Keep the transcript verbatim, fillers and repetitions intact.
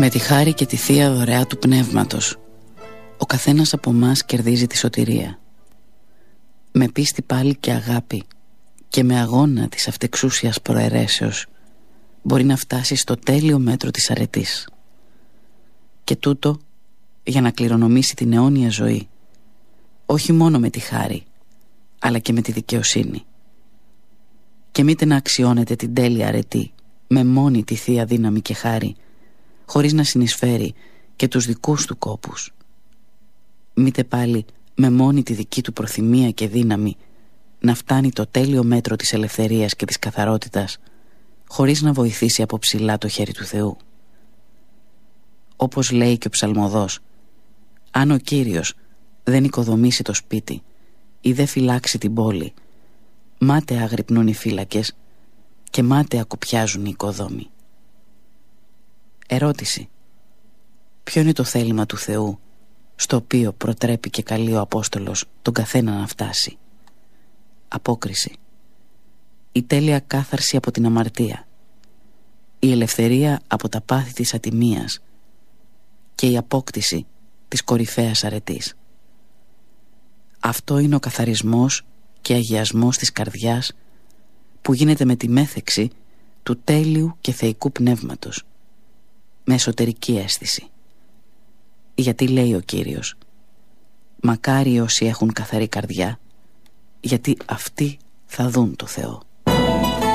Με τη χάρη και τη θεία δωρεά του Πνεύματος, ο καθένας από μας κερδίζει τη σωτηρία. Με πίστη πάλι και αγάπη και με αγώνα της αυτεξούσιας προαιρέσεως μπορεί να φτάσει στο τέλειο μέτρο της αρετής. Και τούτο για να κληρονομήσει την αιώνια ζωή, όχι μόνο με τη χάρη, αλλά και με τη δικαιοσύνη. Και μήτε να αξιώνεται την τέλεια αρετή με μόνη τη θεία δύναμη και χάρη, χωρίς να συνεισφέρει και τους δικούς του κόπους. Μήτε πάλι με μόνη τη δική του προθυμία και δύναμη να φτάνει το τέλειο μέτρο της ελευθερίας και της καθαρότητας, χωρίς να βοηθήσει από ψηλά το χέρι του Θεού. Όπως λέει και ο ψαλμοδός, αν ο Κύριος δεν οικοδομήσει το σπίτι ή δεν φυλάξει την πόλη, μάταια αγρυπνούν οι φύλακες και μάταια κουπιάζουν οι οικοδόμοι. Ερώτηση: ποιο είναι το θέλημα του Θεού στο οποίο προτρέπει και καλεί ο Απόστολος τον καθένα να φτάσει? Απόκριση: η τέλεια κάθαρση από την αμαρτία, η ελευθερία από τα πάθη της ατιμίας και η απόκτηση της κορυφαίας αρετής. Αυτό είναι ο καθαρισμός και αγιασμός της καρδιάς που γίνεται με τη μέθεξη του τέλειου και θεϊκού πνεύματος, με εσωτερική αίσθηση. Γιατί λέει ο Κύριος, μακάρι όσοι έχουν καθαρή καρδιά, γιατί αυτοί θα δουν το Θεό.